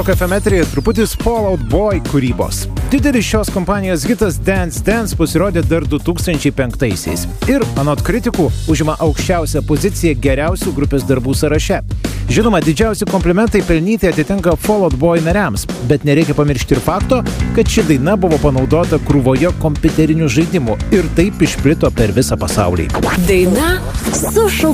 FM eteryje truputis Fall Out Boy kūrybos. Didelis šios kompanijos hitas Dance Dance pasirodė dar 2005-aisiais ir, anot kritikų, užima aukščiausią poziciją geriausių grupės darbų sąraše. Žinoma, didžiausi komplimentai pelnyti atitenka Fall Out Boy nariams, bet nereikia pamiršti ir fakto, kad ši daina buvo panaudota krūvoje kompiuterinių žaidimų ir taip išplito per visą pasaulį. Daina su